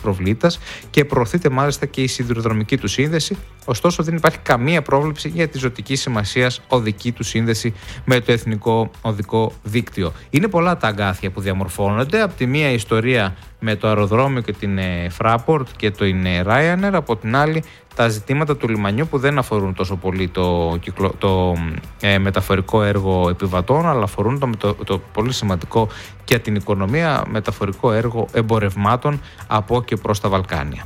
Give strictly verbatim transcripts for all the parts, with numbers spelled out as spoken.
προβλήτας και προωθείται μάλιστα και η σιδηροδρομική του σύνδεση. Ωστόσο, δεν υπάρχει καμία πρόβλεψη για τη ζωτική σημασίας οδική του σύνδεση με το εθνικό οδικό δίκτυο. Είναι πολλά τα αγκάθια που διαμορφώνονται. Από τη μία, η ιστορία με το αεροδρόμιο και την Fraport και το Ryanair, από την άλλη τα ζητήματα του λιμανιού που δεν αφορούν τόσο πολύ το, κυκλο, το ε, μεταφορικό έργο επιβατών, αλλά αφορούν το, το, το πολύ σημαντικό για την οικονομία μεταφορικό έργο εμπορευμάτων από και προς τα Βαλκάνια.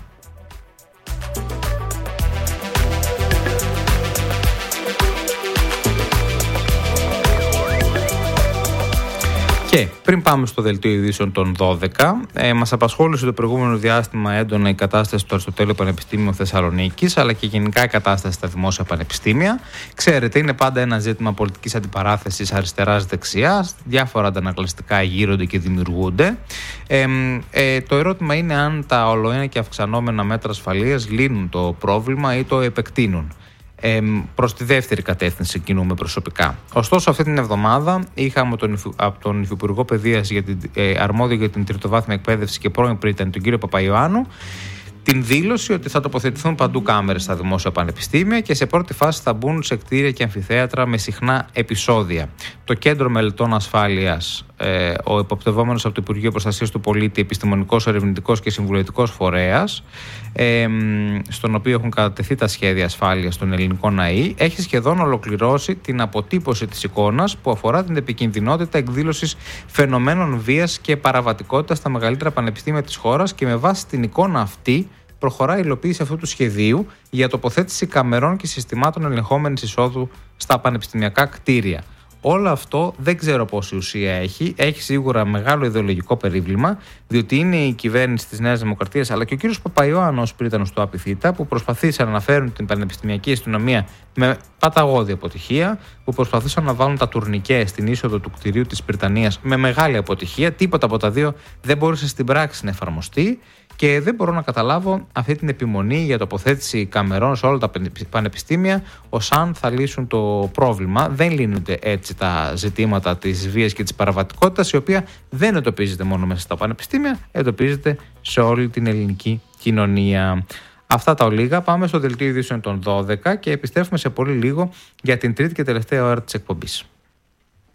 Και πριν πάμε στο δελτίο ειδήσεων των δώδεκα, ε, μας απασχόλησε το προηγούμενο διάστημα έντονα η κατάσταση του Αριστοτέλειου Πανεπιστήμιου Θεσσαλονίκης, αλλά και γενικά η κατάσταση στα δημόσια πανεπιστήμια. Ξέρετε, είναι πάντα ένα ζήτημα πολιτικής αντιπαράθεσης αριστεράς-δεξιάς. Διάφορα αντανακλαστικά γύρονται και δημιουργούνται. Ε, ε, το ερώτημα είναι αν τα ολοένα και αυξανόμενα μέτρα ασφαλείας λύνουν το πρόβλημα ή το επεκτείνουν. Ε, προς τη δεύτερη κατεύθυνση κινούμε προσωπικά. Ωστόσο, αυτή την εβδομάδα είχαμε τον, από τον Υφυπουργό Παιδείας για την, ε, αρμόδιο για την τριτοβάθμια εκπαίδευση και πρώην πρίτανη, τον κύριο Παπαϊωάννου, την δήλωση ότι θα τοποθετηθούν παντού κάμερες στα δημόσια πανεπιστήμια και σε πρώτη φάση θα μπουν σε κτίρια και αμφιθέατρα με συχνά επεισόδια. Το Κέντρο Μελετών Ασφάλειας, ε, ο εποπτευόμενος από το Υπουργείο Προστασίας του Πολίτη, επιστημονικός, ερευνητικός και συμβουλευτικός φορέας, ε, στον οποίο έχουν κατατεθεί τα σχέδια ασφάλειας των ελληνικών ΑΕΗ, έχει σχεδόν ολοκληρώσει την αποτύπωση της εικόνας που αφορά την επικινδυνότητα εκδήλωσης φαινομένων βίας και παραβατικότητας στα μεγαλύτερα πανεπιστήμια της χώρας και με βάση την εικόνα αυτή προχωράει η υλοποίηση αυτού του σχεδίου για τοποθέτηση καμερών και συστημάτων ελεγχόμενης εισόδου στα πανεπιστημιακά κτίρια. Όλο αυτό δεν ξέρω πόση ουσία έχει. Έχει σίγουρα μεγάλο ιδεολογικό περίβλημα, διότι είναι η κυβέρνηση της Νέας Δημοκρατίας αλλά και ο κύριος Παπαϊωάννος πρίτανος του ΑΠΙΘΙΤΑ που προσπαθήσαν να φέρουν την πανεπιστημιακή αστυνομία με παταγώδη αποτυχία, που προσπαθούσαν να βάλουν τα τουρνικέ στην είσοδο του κτηρίου της Πριτανίας με μεγάλη αποτυχία. Τίποτα από τα δύο δεν μπορούσε στην πράξη να εφαρμοστεί. Και δεν μπορώ να καταλάβω αυτή την επιμονή για τοποθέτηση καμερών σε όλα τα πανεπιστήμια ως αν θα λύσουν το πρόβλημα. Δεν λύνονται έτσι τα ζητήματα της βίας και της παραβατικότητας, η οποία δεν εντοπίζεται μόνο μέσα στα πανεπιστήμια, εντοπίζεται σε όλη την ελληνική κοινωνία. Αυτά τα ολίγα. Πάμε στο δελτίο ειδήσεων των δώδεκα και επιστρέφουμε σε πολύ λίγο για την τρίτη και τελευταία ώρα της εκπομπής.